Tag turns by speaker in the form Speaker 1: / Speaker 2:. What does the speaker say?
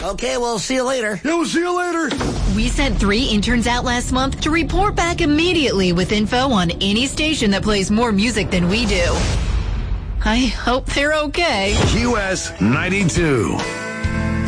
Speaker 1: Okay, we'll see you later.
Speaker 2: Yeah, we'll see you later.
Speaker 3: We sent 3 interns out last month to report back immediately with info on any station that plays more music than we do. I hope they're okay.
Speaker 4: QS 92.